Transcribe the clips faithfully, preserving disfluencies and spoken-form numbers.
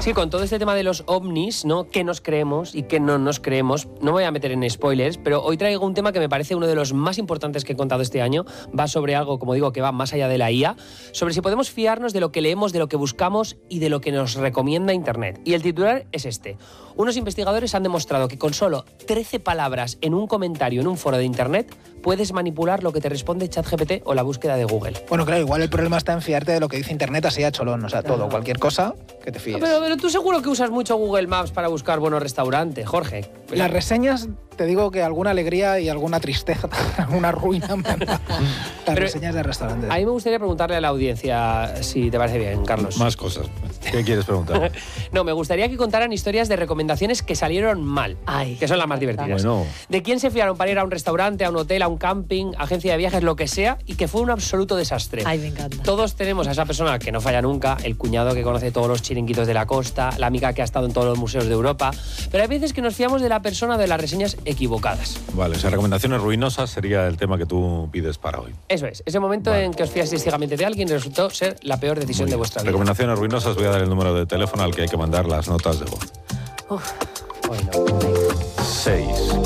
Sí, con todo este tema de los ovnis, ¿no? ¿Qué nos creemos y qué no nos creemos? No me voy a meter en spoilers, pero hoy traigo un tema que me parece uno de los más importantes que he contado este año. Va sobre algo, como digo, que va más allá de la I A, sobre si podemos fiarnos de lo que leemos, de lo que buscamos y de lo que nos recomienda Internet. Y el titular es este. Unos investigadores han demostrado que con solo trece palabras en un comentario en un foro de Internet puedes manipular lo que te responde ChatGPT o la búsqueda de Google. Bueno, claro, igual el problema está en fiarte de lo que dice Internet así a cholón. O sea, todo, cualquier cosa que te fíes. No, pero, pero tú seguro que usas mucho Google Maps para buscar buenos restaurantes, Jorge. Las reseñas, te digo que alguna alegría y alguna tristeza, alguna ruina me han dado. Las Pero reseñas de restaurantes. A mí me gustaría preguntarle a la audiencia, si te parece bien, Carlos. Más cosas. ¿Qué quieres preguntar? No, me gustaría que contaran historias de recomendaciones que salieron mal, Ay, que son las más divertidas. Bueno. ¿De quién se fiaron para ir a un restaurante, a un hotel, a un camping, agencia de viajes, lo que sea, y que fue un absoluto desastre? Ay, me encanta. Todos tenemos a esa persona que no falla nunca, el cuñado que conoce todos los chiringuitos de la costa, la amiga que ha estado en todos los museos de Europa, pero hay veces que nos fiamos de la persona de las reseñas equivocadas. Vale, o sea, recomendaciones ruinosas sería el tema que tú pides para hoy. Eso es, ese momento Vale. en que os fiasteis ciegamente de alguien y resultó ser la peor decisión de vuestra vida. Recomendaciones ruinosas, voy a dar el número de teléfono al que hay que mandar las notas de voz. Uf, Bueno, seis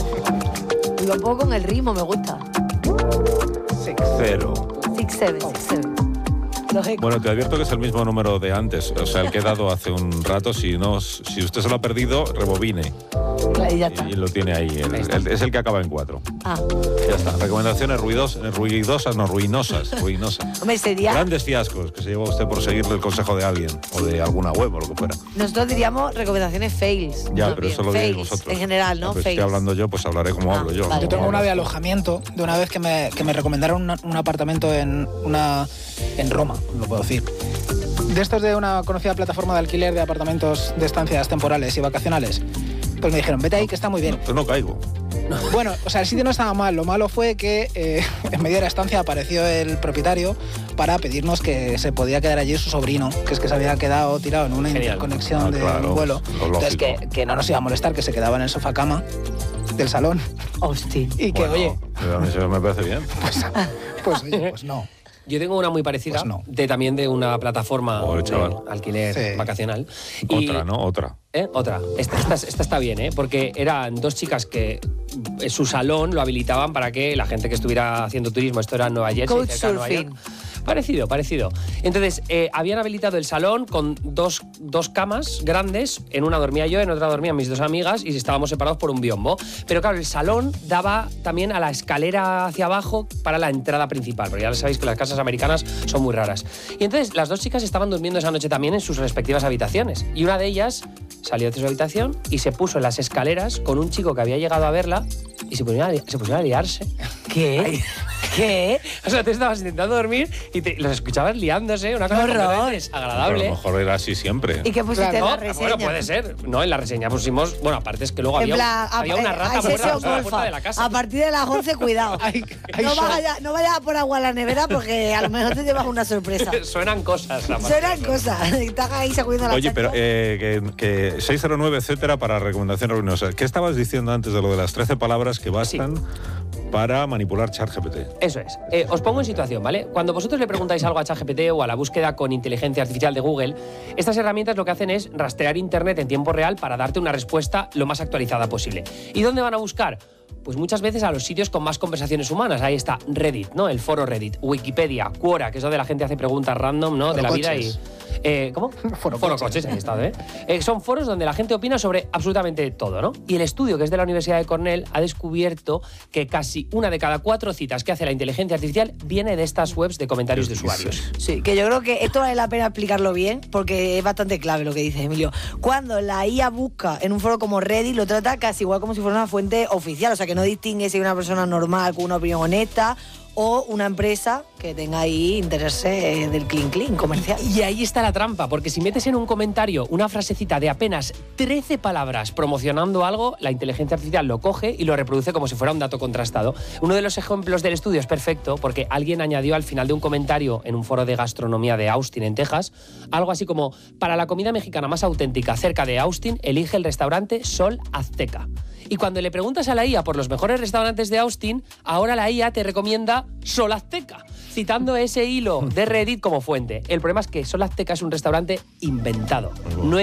lo pongo con el ritmo, me gusta. cero. Six, seven, six, seven. Lógico. Bueno, te advierto que es el mismo número de antes, o sea, el que he dado hace un rato. Si no, si usted se lo ha perdido, rebobine. Y ya está. Y lo tiene ahí. El- el- es el que acaba en cuatro. Ah, Ya está. Recomendaciones ruidos, ruidosas, no, ruinosas. ruinosas. hombre, sería... Grandes fiascos que se lleva usted por seguirle el consejo de alguien o de alguna web o lo que fuera. Nosotros diríamos recomendaciones fails. Ya, ¿no? pero Bien, eso lo diréis fails, vosotros. en general, ¿no? Pero si Fails. estoy hablando yo, pues hablaré como Ah, hablo yo. vale. Yo tengo Como una de hablas. alojamiento de una vez que me, que me recomendaron una- un apartamento en, una, en Roma, lo puedo decir. De estos de una conocida plataforma de alquiler de apartamentos de estancias temporales y vacacionales. Pues me dijeron, vete ahí que está muy bien. Pues no caigo. Bueno, o sea, el sitio no estaba mal. Lo malo fue que eh, en medio de la estancia apareció el propietario para pedirnos que se podía quedar allí su sobrino, que es que se había quedado tirado en una Genial. interconexión Ah, de claro, un vuelo. lo Entonces, lógico. que, que no nos iba a molestar, que se quedaba en el sofá cama del salón. Hostia. Y que, Bueno, oye, a mí eso me parece bien. pues, pues, oye, pues no. yo tengo una muy parecida, Pues no. de también de una plataforma Joder, de chaval. alquiler Sí. vacacional. Y- Otra, ¿no? Otra. ¿Eh? Otra. Esta, esta, esta está bien, ¿eh? Porque eran dos chicas que eh, su salón lo habilitaban para que la gente que estuviera haciendo turismo, esto era en Nueva Jersey, cerca de Nueva Couchsurfing. York. Parecido, parecido. Entonces, eh, habían habilitado el salón con dos, dos camas grandes. En una dormía yo, en otra dormían mis dos amigas y estábamos separados por un biombo. Pero claro, el salón daba también a la escalera hacia abajo para la entrada principal, porque ya sabéis que las casas americanas son muy raras. Y entonces las dos chicas estaban durmiendo esa noche también en sus respectivas habitaciones. Y una de ellas salió de su habitación y se puso en las escaleras con un chico que había llegado a verla y se pusieron a, li- se pusieron a liarse. ¿Qué? ¿Qué? O sea, tú estabas intentando dormir y te- los escuchabas liándose, una cosa ¡Qué horror! completamente Pero a desagradable. lo mejor era así siempre. ¿Y qué pusiste Claro, en la No, reseña? bueno, puede ser. No, en la reseña pusimos... Bueno, aparte es que luego En había, plan, había a- una eh, rata hay muerta sesión a la puerta golfa. de la casa. A partir de las once, cuidado. Hay- hay no, show. vaya, no vayas a por agua a la nevera porque a lo mejor te llevas una sorpresa. Suenan cosas. aparte. Serán cosas. Están ahí sacudiendo la Oye, pero chancla. eh, que, que seis cero nueve, etcétera, para recomendaciones ruinosas. ¿Qué estabas diciendo antes de lo de las trece palabras que bastan para manipular ChatGPT? Eso es. Eh, os pongo en situación, ¿vale? Cuando vosotros le preguntáis algo a ChatGPT o a la búsqueda con inteligencia artificial de Google, estas herramientas lo que hacen es rastrear Internet en tiempo real para darte una respuesta lo más actualizada posible. ¿Y dónde van a buscar? Pues muchas veces a los sitios con más conversaciones humanas. Ahí está Reddit, ¿no? El foro Reddit, Wikipedia, Quora, que es donde la gente hace preguntas random, ¿no? De la vida y... Forocoches. Eh, ¿Cómo? Foro Foro coches. coches, ahí está, ¿eh? Eh, Son foros donde la gente opina sobre absolutamente todo, ¿no? Y el estudio, que es de la Universidad de Cornell, ha descubierto que casi una de cada cuatro citas que hace la inteligencia artificial viene de estas webs de comentarios de usuarios. Sí, que yo creo que esto vale la pena explicarlo bien porque es bastante clave lo que dice Emilio. Cuando la I A busca en un foro como Reddit, lo trata casi igual como si fuera una fuente oficial, o sea que no distingue si es una persona normal con una opinión honesta o una empresa que tenga ahí intereses eh, del clean clean comercial. Y ahí está la trampa, porque si metes en un comentario una frasecita de apenas trece palabras promocionando algo, la inteligencia artificial lo coge y lo reproduce como si fuera un dato contrastado. Uno de los ejemplos del estudio es perfecto porque alguien añadió al final de un comentario en un foro de gastronomía de Austin, en Texas, algo así como: para la comida mexicana más auténtica cerca de Austin, elige el restaurante Sol Azteca. Y cuando le preguntas a la I A por los mejores restaurantes de Austin, ahora la I A te recomienda Sol Azteca, citando ese hilo de Reddit como fuente. El problema es que Sol Azteca es un restaurante inventado. No